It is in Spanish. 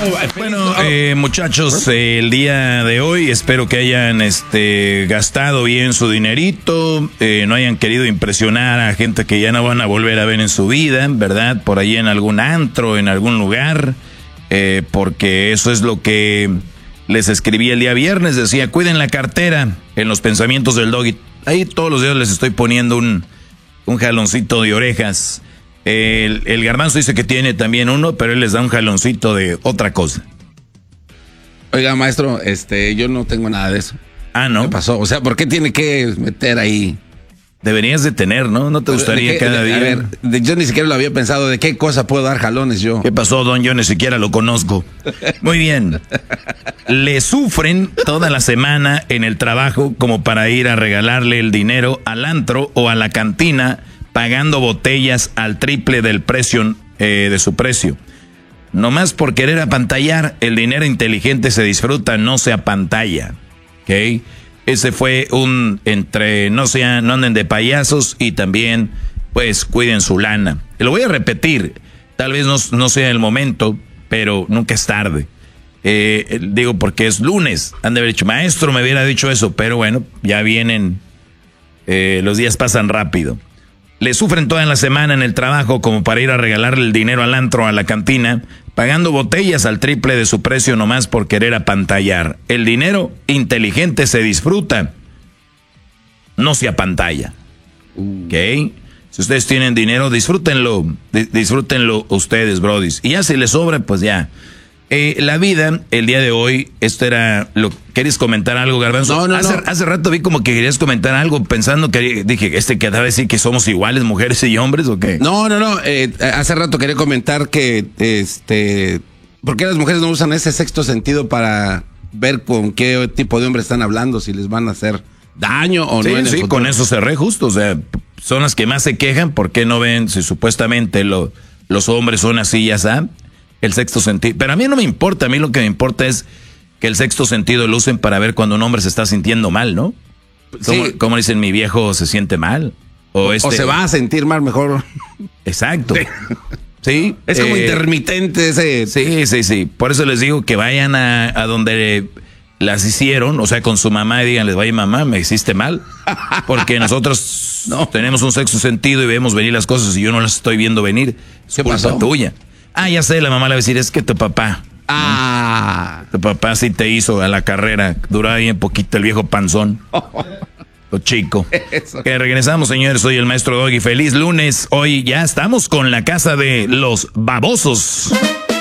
Bueno, muchachos, el día de hoy espero que hayan gastado bien su dinerito, no hayan querido impresionar a gente que ya no van a volver a ver en su vida, ¿verdad? Por ahí en algún antro, en algún lugar, porque eso es lo que les escribí el día viernes. Decía, cuiden la cartera en los pensamientos del Doggy. Ahí todos los días les estoy poniendo un jaloncito de orejas. El Garbanzo dice que tiene también uno, pero él les da un jaloncito de otra cosa. Oiga, maestro, yo no tengo nada de eso. Ah, ¿no? ¿Qué pasó? O sea, ¿por qué tiene que meter ahí? Deberías de tener, ¿no? ¿No te gustaría cada día? A ver, yo ni siquiera lo había pensado. ¿De qué cosa puedo dar jalones yo? ¿Qué pasó, don? Yo ni siquiera lo conozco. Muy bien. Le sufren toda la semana en el trabajo como para ir a regalarle el dinero al antro o a la cantina, pagando botellas al triple del precio, de su precio. Nomás por querer apantallar, el dinero inteligente se disfruta, no se apantalla. ¿Ok? Ese fue no anden de payasos y también, pues, cuiden su lana. Lo voy a repetir, tal vez no sea el momento, pero nunca es tarde. Digo porque es lunes, han de haber dicho, maestro, me hubiera dicho eso, pero bueno, ya vienen, los días pasan rápido. Le sufren toda la semana en el trabajo como para ir a regalarle el dinero al antro, a la cantina, pagando botellas al triple de su precio nomás por querer apantallar. El dinero inteligente se disfruta, no se apantalla. ¿Ok? Si ustedes tienen dinero, disfrútenlo, disfrútenlo ustedes, brodis. Y ya si les sobra, pues ya. La vida, el día de hoy, ¿querías comentar algo, Garbanzo? No. Hace rato vi como que querías comentar algo pensando que dije, que debe decir que somos iguales, mujeres y hombres, ¿o qué? No. Hace rato quería comentar que, ¿por qué las mujeres no usan ese sexto sentido para ver con qué tipo de hombre están hablando, si les van a hacer daño o no? Sí, con eso cerré justo, o sea, son las que más se quejan, ¿por qué no ven si supuestamente los hombres son así, ya saben? El sexto sentido. Pero a mí no me importa, a mí lo que me importa es que el sexto sentido lo usen para ver cuando un hombre se está sintiendo mal, ¿no? ¿Cómo dicen, mi viejo se siente mal? O se va a sentir mal mejor. Exacto. Sí. Es como intermitente ese. Sí. Por eso les digo que vayan a donde las hicieron, o sea, con su mamá y díganles, vaya mamá, me hiciste mal. Porque nosotros tenemos un sexto sentido y vemos venir las cosas y yo no las estoy viendo venir. Es ¿Qué culpa pasó? tuya. Ah, ya sé, la mamá le va a decir, es que tu papá. Tu papá sí te hizo a la carrera. Duraba bien poquito el viejo panzón. Lo chico. Que regresamos, señores. Soy el maestro Doggy. Feliz lunes. Hoy ya estamos con la casa de los babosos.